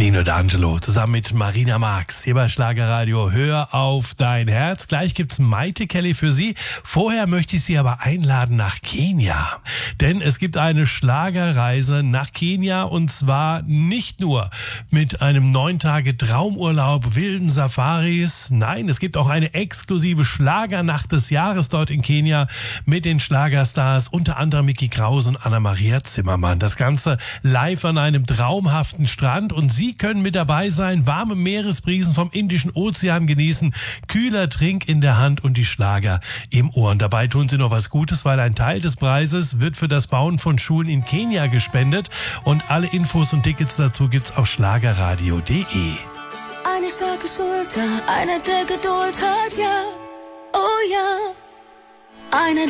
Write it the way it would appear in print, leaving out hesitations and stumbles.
Nino D'Angelo zusammen mit Marina Marx hier bei Schlagerradio. Hör auf dein Herz. Gleich gibt's Maite Kelly für Sie. Vorher möchte ich Sie aber einladen nach Kenia. Denn es gibt eine Schlagerreise nach Kenia und zwar nicht nur mit einem 9-Tage-Traumurlaub, wilden Safaris. Nein, es gibt auch eine exklusive Schlagernacht des Jahres dort in Kenia mit den Schlagerstars, unter anderem Micky Krause und Anna-Maria Zimmermann. Das Ganze live an einem traumhaften Strand und Sie können mit dabei sein, warme Meeresbrisen vom Indischen Ozean genießen, kühler Trink in der Hand und die Schlager im Ohr. Und dabei tun Sie noch was Gutes, weil ein Teil des Preises wird für das Bauen von Schulen in Kenia gespendet und alle Infos und Tickets dazu gibt's auf schlagerradio.de. Eine starke Schulter, einer der Geduld hat, ja, oh ja, einer